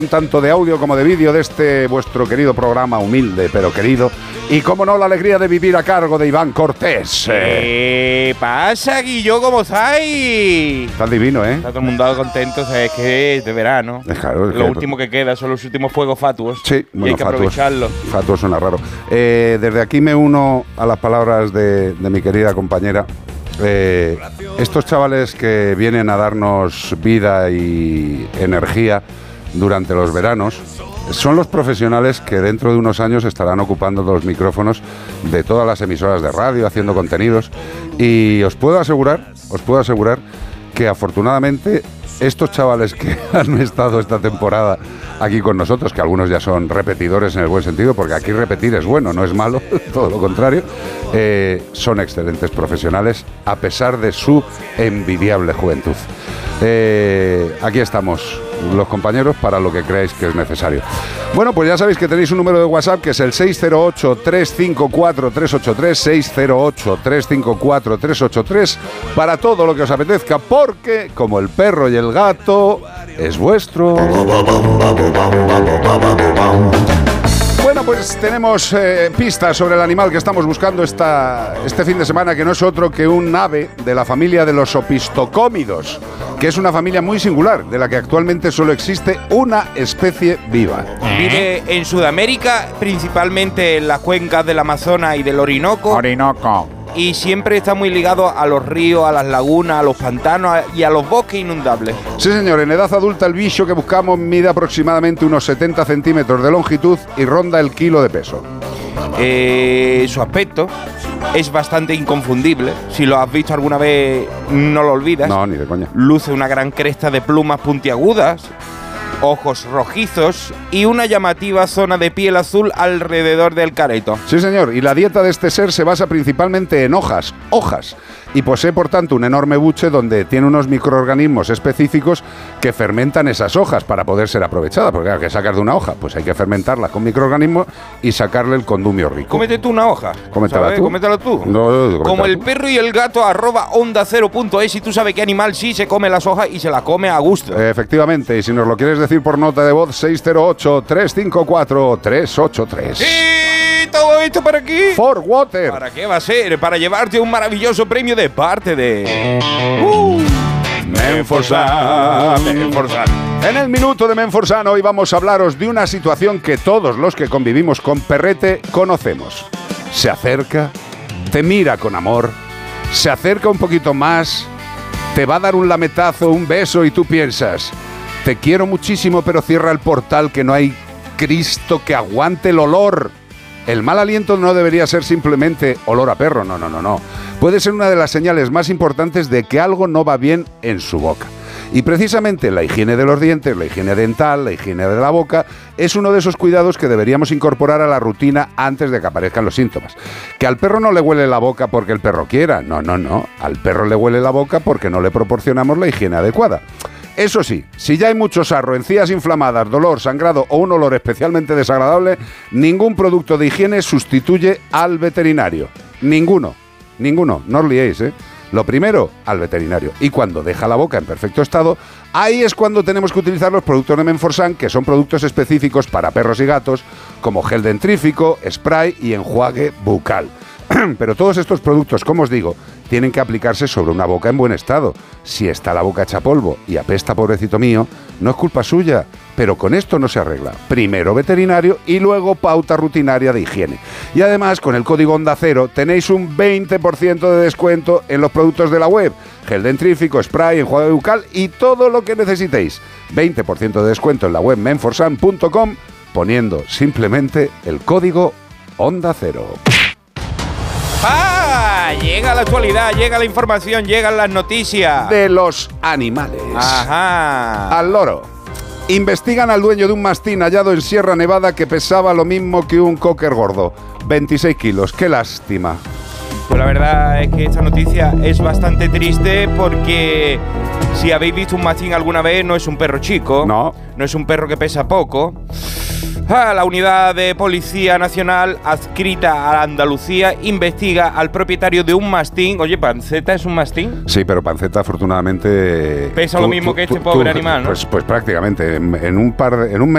tanto de audio como de vídeo de este vuestro querido programa, humilde pero querido, y como no, la alegría de vivir a cargo de Iván Cortés. ¿Qué pasa, Guillo? ¿Cómo estáis? Está divino, ¿eh? Está todo el mundo contento, ¿sabes? Que es de verano. Claro, lo último que queda son los últimos fuegos fatuos. Sí, bueno, y hay que aprovecharlo. Fatuos suena raro. Desde aquí me uno a las palabras de mi querida compañera. Estos chavales que vienen a darnos vida y energía durante los veranos son los profesionales que dentro de unos años estarán ocupando los micrófonos de todas las emisoras de radio, haciendo contenidos, y os puedo asegurar que afortunadamente estos chavales que han estado esta temporada aquí con nosotros, que algunos ya son repetidores en el buen sentido, porque aquí repetir es bueno, no es malo, todo lo contrario, son excelentes profesionales a pesar de su envidiable juventud. Aquí estamos los compañeros para lo que creáis que es necesario. Bueno, pues ya sabéis que tenéis un número de WhatsApp que es el 608-354-383, 608-354-383, para todo lo que os apetezca, porque como el perro y el gato es vuestro. Bueno, pues tenemos pistas sobre el animal que estamos buscando este fin de semana, que no es otro que un ave de la familia de los opistocómidos, que es una familia muy singular, de la que actualmente solo existe una especie viva. Vive en Sudamérica, principalmente en las cuencas del Amazonas y del Orinoco. Y siempre está muy ligado a los ríos, a las lagunas, a los pantanos y a los bosques inundables. Sí, señor. En edad adulta el bicho que buscamos mide aproximadamente unos 70 centímetros de longitud y ronda el kilo de peso. Su aspecto es bastante inconfundible. Si lo has visto alguna vez, no lo olvidas. No, ni de coña. Luce una gran cresta de plumas puntiagudas, ojos rojizos y una llamativa zona de piel azul alrededor del careto. Sí, señor, y la dieta de este ser se basa principalmente en hojas, y posee, por tanto, un enorme buche donde tiene unos microorganismos específicos que fermentan esas hojas para poder ser aprovechadas, porque claro, que sacas de una hoja, pues hay que fermentarla con microorganismos y sacarle el condumio rico. Cómete tú una hoja. Cómetela tú. Cómetela tú. No, como el perro y el gato @onda0.es, y tú sabes qué animal sí se come las hojas y se las come a gusto. Efectivamente, y si nos lo quieres decir por nota de voz, 608-354-383. ¡Sí! ¿Todo esto para qué? For Water. ¿Para qué va a ser? Para llevarte un maravilloso premio de parte de... Menforsan. En el minuto de Menforsan hoy vamos a hablaros de una situación que todos los que convivimos con perrete conocemos. Se acerca, te mira con amor, se acerca un poquito más, te va a dar un lametazo, un beso y tú piensas: te quiero muchísimo, pero cierra el portal, que no hay Cristo que aguante el olor. El mal aliento no debería ser simplemente olor a perro, no. Puede ser una de las señales más importantes de que algo no va bien en su boca. Y precisamente la higiene de los dientes, la higiene dental, la higiene de la boca, es uno de esos cuidados que deberíamos incorporar a la rutina antes de que aparezcan los síntomas. Que al perro no le huele la boca porque el perro quiera, no. Al perro le huele la boca porque no le proporcionamos la higiene adecuada. Eso sí, si ya hay mucho sarro, encías inflamadas, dolor, sangrado o un olor especialmente desagradable, ningún producto de higiene sustituye al veterinario. Ninguno, no os liéis, ¿eh? Lo primero, al veterinario. Y cuando deja la boca en perfecto estado, ahí es cuando tenemos que utilizar los productos de Menforsan, que son productos específicos para perros y gatos, como gel dentrífico, spray y enjuague bucal. Pero todos estos productos, como os digo, tienen que aplicarse sobre una boca en buen estado. Si está la boca hecha polvo y apesta, pobrecito mío, no es culpa suya, pero con esto no se arregla. Primero veterinario y luego pauta rutinaria de higiene. Y además, con el código Onda Cero tenéis un 20% de descuento en los productos de la web. Gel dentrífico, spray, enjuague bucal y todo lo que necesitéis. 20% de descuento en la web menforsan.com poniendo simplemente el código Onda Cero. Llega la actualidad, llega la información, llegan las noticias de los animales. Ajá. Al loro. Investigan al dueño de un mastín hallado en Sierra Nevada que pesaba lo mismo que un cocker gordo. 26 kilos. Qué lástima. Pues la verdad es que esta noticia es bastante triste porque si habéis visto un mastín alguna vez, no es un perro chico. No es un perro que pesa poco. La Unidad de Policía Nacional adscrita a Andalucía investiga al propietario de un mastín. Oye, ¿Panceta es un mastín? Sí, pero Panceta afortunadamente... Pesa lo mismo que este pobre animal, ¿no? Pues prácticamente. En un mes